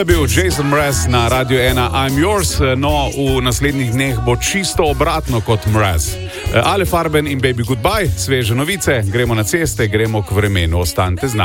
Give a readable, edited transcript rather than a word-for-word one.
je bil Jason Mraz na Radio 1 I'm Yours, no v naslednjih dneh bo čisto obratno kot Mraz. Ale Farben in Baby Goodbye, sveže novice, gremo na ceste, gremo k vremenu, ostanite z nami.